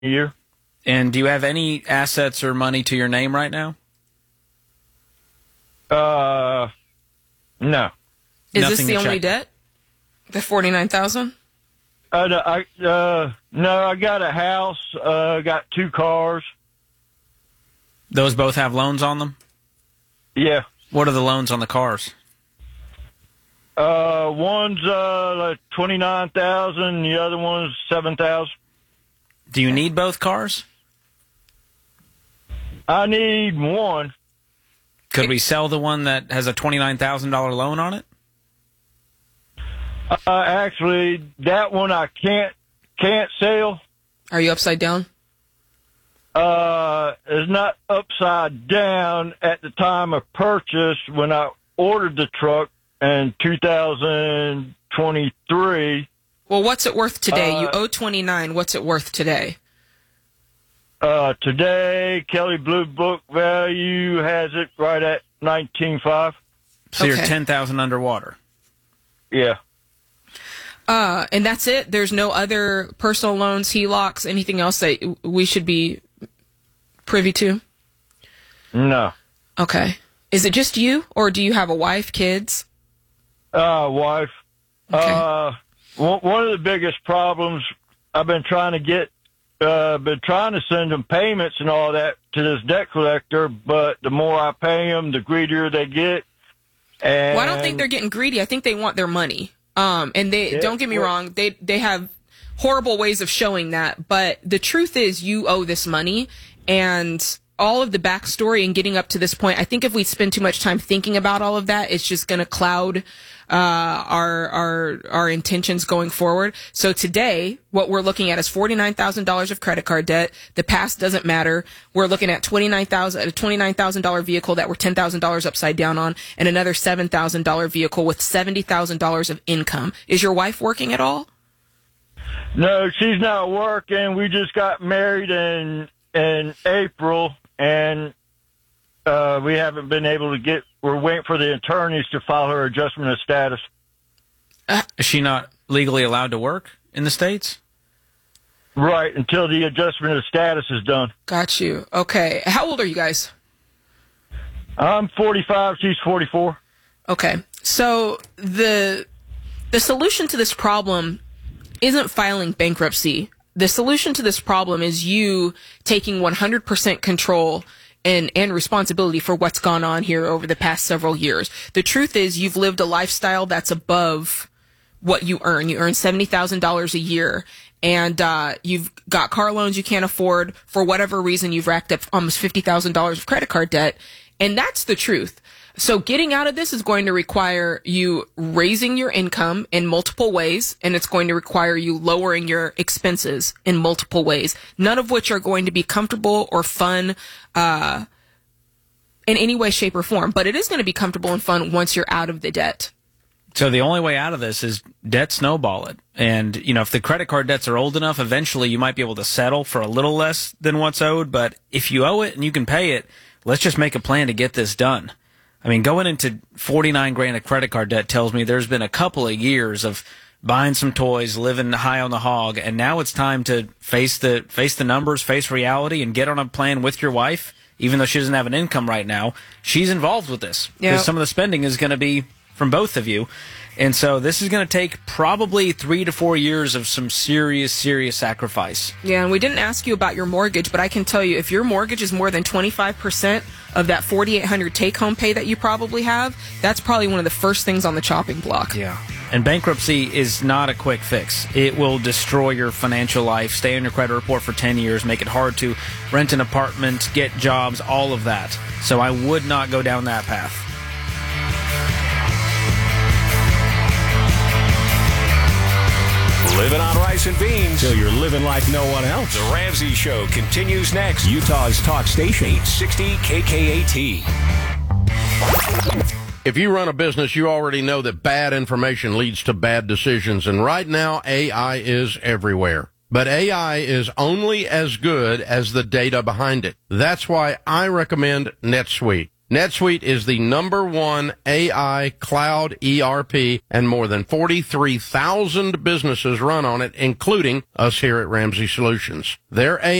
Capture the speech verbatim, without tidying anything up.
a year. And do you have any assets or money to your name right now? Uh, no. Is Nothing this the to only check. debt? The forty-nine thousand? Uh, no, I, uh, no, I got a house, uh, got two cars. Those both have loans on them? Yeah. What are the loans on the cars? Uh, one's, uh, like twenty-nine thousand, the other one's seven thousand. Do you need both cars? I need one. Could we sell the one that has a twenty-nine thousand dollars loan on it? Uh, actually, that one I can't, can't sell. Are you upside down? Uh, it's not upside down at the time of purchase when I ordered the truck in two thousand twenty-three. Well, what's it worth today? Uh, you owe twenty-nine. What's it worth today? Uh, today, Kelly Blue Book value has it right at nineteen five. So Okay. you're ten thousand dollars underwater. Yeah. Uh, and that's it? There's no other personal loans, H E L O Cs, anything else that we should be privy to? No. Okay. Is it just you, or do you have a wife, kids? Uh, wife. Okay. Uh, one one of the biggest problems I've been trying to get, uh, been trying to send them payments and all that to this debt collector, but the more I pay them, the greedier they get. And Well, I don't think they're getting greedy. I think they want their money. Um, and they, Yeah, don't get me well- wrong, they, they have horrible ways of showing that, but the truth is you owe this money, and all of the backstory and getting up to this point, I think if we spend too much time thinking about all of that, it's just going to cloud uh, our our our intentions going forward. So today, what we're looking at is forty-nine thousand dollars of credit card debt. The past doesn't matter. We're looking at twenty-nine thousand a twenty-nine thousand dollars vehicle that we're ten thousand dollars upside down on, and another seven thousand dollars vehicle with seventy thousand dollars of income. Is your wife working at all? No, she's not working. We just got married in in April, and uh, we haven't been able to get. We're waiting for the attorneys to file her adjustment of status. Is she not legally allowed to work in the States? Right, until the adjustment of status is done. Got you. Okay. How old are you guys? I'm forty-five. She's forty-four. Okay. So the the solution to this problem isn't filing bankruptcy. The solution to this problem is you taking one hundred percent control and, and responsibility for what's gone on here over the past several years. The truth is you've lived a lifestyle that's above what you earn. You earn seventy thousand dollars a year, and uh, you've got car loans you can't afford. For whatever reason, you've racked up almost fifty thousand dollars of credit card debt, and that's the truth. So getting out of this is going to require you raising your income in multiple ways, and it's going to require you lowering your expenses in multiple ways, none of which are going to be comfortable or fun uh, in any way, shape, or form. But it is going to be comfortable and fun once you're out of the debt. So the only way out of this is debt snowball it. And, you know, if the credit card debts are old enough, eventually you might be able to settle for a little less than what's owed. But if you owe it and you can pay it, let's just make a plan to get this done. I mean, going into forty-nine grand of credit card debt tells me there's been a couple of years of buying some toys, living high on the hog, and now it's time to face the face the numbers, face reality, and get on a plan with your wife. Even though she doesn't have an income right now, she's involved with this because Yep. some of the spending is going to be from both of you. And so this is going to take probably three to four years of some serious, serious sacrifice. Yeah, and we didn't ask you about your mortgage, but I can tell you if your mortgage is more than twenty-five percent of that forty-eight hundred take-home pay that you probably have, that's probably one of the first things on the chopping block. Yeah. And bankruptcy is not a quick fix. It will destroy your financial life, stay on your credit report for ten years, make it hard to rent an apartment, get jobs, all of that. So I would not go down that path. Living on rice and beans. Till you're living like no one else. The Ramsey Show continues next. Utah's talk station. eight sixty K K A T. If you run a business, you already know that bad information leads to bad decisions. And right now, A I is everywhere. But A I is only as good as the data behind it. That's why I recommend NetSuite. NetSuite is the number one A I cloud E R P, and more than forty-three thousand businesses run on it, including us here at Ramsey Solutions. Their A I